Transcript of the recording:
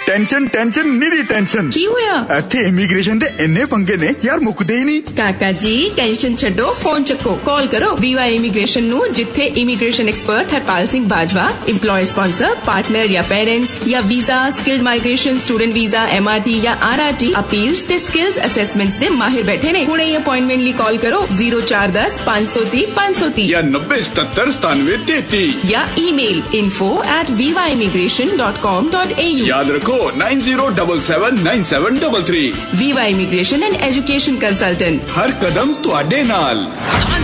Tension निरी tension की होया इत्थे इमीग्रेशन दे इन्ने पंगे ने यार मुकदे ही नहीं। काका जी टेंशन छड्डो फोन चक्को कॉल करो वीवा इमीग्रेशन नु जिथे immigration expert Harpal Singh Bajwa employer sponsor partner या पेरेंट्स या visa skilled migration student visa MRT या RRT अपील्स ते स्किल्स असेसमेंट्स दे माहिर बैठे ने। हुणे अपॉइंटमेंट ली कॉल करो 0410 530 530 या 9077 या ईमेल info@vivaimmigration.com.au। याद रखो 90779733। Viva immigration and education consultant, हर कदम तुहाडे नाल।